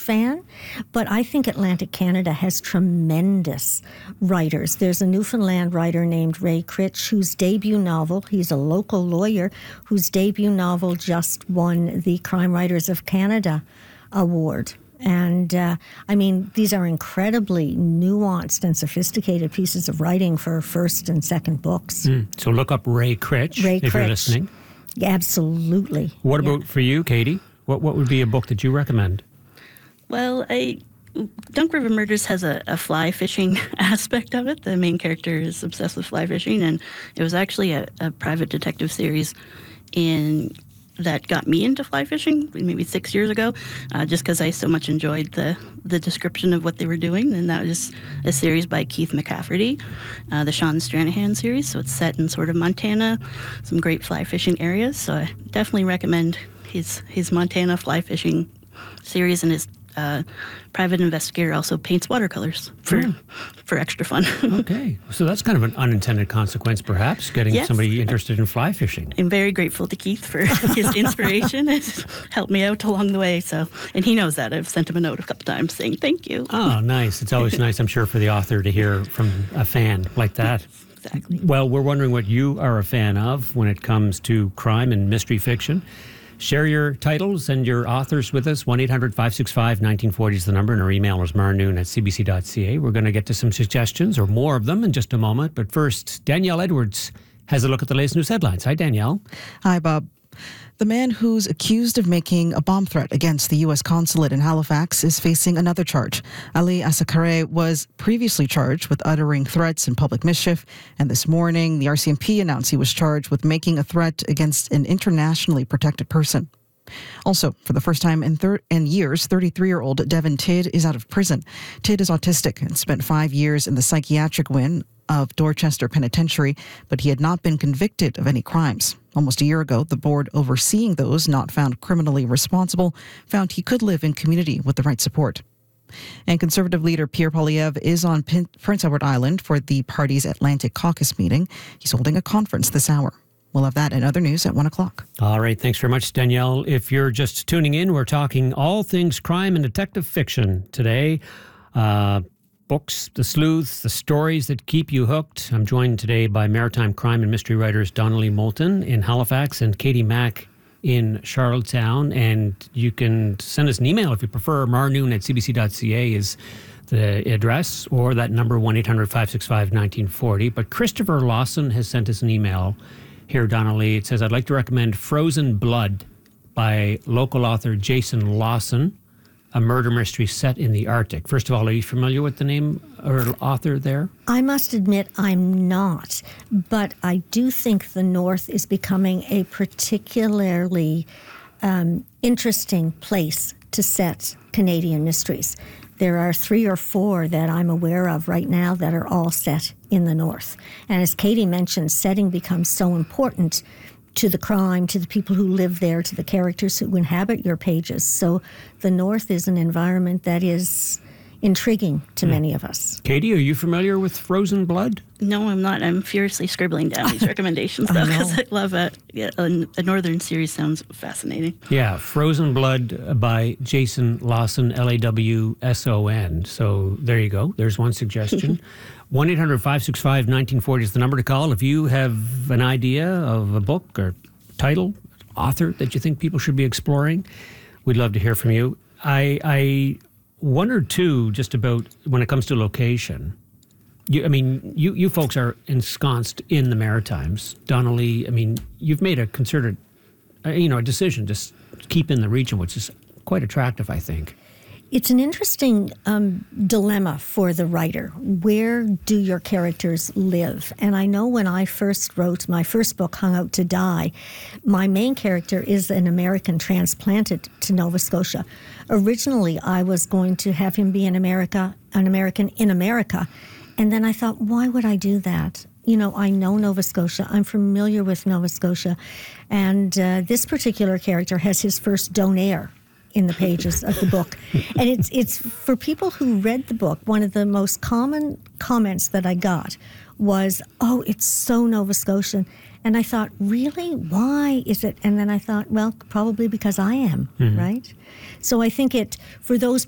fan, but I think Atlantic Canada has tremendous writers. There's a Newfoundland writer named Ray Critch, whose debut novel, he's a local lawyer, whose debut novel just won the Crime Writers of Canada Award. And, these are incredibly nuanced and sophisticated pieces of writing for first and second books. So look up Ray Critch if you're listening. Absolutely. What about for you, Katie? What would be a book that you recommend? Well, Dunk River Murders has a fly fishing aspect of it. The main character is obsessed with fly fishing, and it was actually a private detective series that got me into fly fishing maybe 6 years ago, just because I so much enjoyed the description of what they were doing. And that was a series by Keith McCafferty, the Sean Stranahan series. So it's set in sort of Montana, some great fly fishing areas. So I definitely recommend his Montana fly fishing series, and his private investigator also paints watercolors for extra fun. Okay. So that's kind of an unintended consequence, perhaps, getting somebody interested in fly fishing. I'm very grateful to Keith for his inspiration. It's helped me out along the way. And he knows that. I've sent him a note a couple times saying thank you. Oh, nice. It's always nice, I'm sure, for the author to hear from a fan like that. Exactly. Well, we're wondering what you are a fan of when it comes to crime and mystery fiction. Share your titles and your authors with us. 1-800-565-1940 is the number, and our email is marnoon@cbc.ca. We're going to get to some suggestions, or more of them, in just a moment. But first, Danielle Edwards has a look at the latest news headlines. Hi, Danielle. Hi, Bob. The man who's accused of making a bomb threat against the U.S. consulate in Halifax is facing another charge. Ali Asakare was previously charged with uttering threats and public mischief, and this morning the RCMP announced he was charged with making a threat against an internationally protected person. Also, for the first time in years, 33-year-old Devin Tidd is out of prison. Tidd is autistic and spent 5 years in the psychiatric wing of Dorchester Penitentiary, but he had not been convicted of any crimes. Almost a year ago, the board overseeing those not found criminally responsible found he could live in community with the right support. And Conservative leader Pierre Poilievre is on Prince Edward Island for the party's Atlantic Caucus meeting. He's holding a conference this hour. We'll have that and other news at 1 o'clock. All right. Thanks very much, Danielle. If you're just tuning in, we're talking all things crime and detective fiction today. Books, the sleuths, the stories that keep you hooked. I'm joined today by maritime crime and mystery writers Donnelly Moulton in Halifax and Katie Mack in Charlottetown. And you can send us an email if you prefer. marnoon@cbc.ca is the address, or that number 1-800-565-1940. But Christopher Lawson has sent us an email here, Donnelly. It says, I'd like to recommend Frozen Blood by local author Jason Lawson, a murder mystery set in the Arctic. First of all, are you familiar with the name or author there? I must admit I'm not, but I do think the North is becoming a particularly interesting place to set Canadian mysteries. There are 3 or 4 that I'm aware of right now that are all set in the North. And as Katie mentioned, setting becomes so important to the crime, to the people who live there, to the characters who inhabit your pages. So the North is an environment that is intriguing to many of us. Katie, are you familiar with Frozen Blood? No, I'm not. I'm furiously scribbling down these recommendations, though, because I love a Northern series. Sounds fascinating. Yeah, Frozen Blood by Jason Lawson, Lawson. So there you go. There's one suggestion. 1-800-565-1940 is the number to call if you have an idea of a book or title, author that you think people should be exploring. We'd love to hear from you. I wonder, too, just about when it comes to location. You folks are ensconced in the Maritimes. Donnelly, you've made a concerted, a decision to keep in the region, which is quite attractive, I think. It's an interesting dilemma for the writer. Where do your characters live? And I know when I first wrote my first book, Hung Out to Die, my main character is an American transplanted to Nova Scotia. Originally, I was going to have him be an American in America. And then I thought, why would I do that? I know Nova Scotia. I'm familiar with Nova Scotia. And this particular character has his first donaire in the pages of the book. And it's for people who read the book, one of the most common comments that I got was, oh, it's so Nova Scotian. And I thought, really? Why is it? And then I thought, well, probably because I am, right? So I think for those